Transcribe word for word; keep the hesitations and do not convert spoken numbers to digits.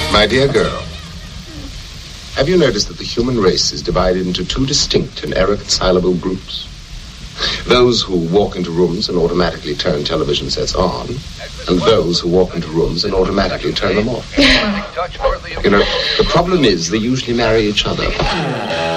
My dear girl, have you noticed that the human race is divided into two distinct and irreconcilable groups? Those who walk into rooms and automatically turn television sets on, and those who walk into rooms and automatically turn them off. You know, the problem is they usually marry each other.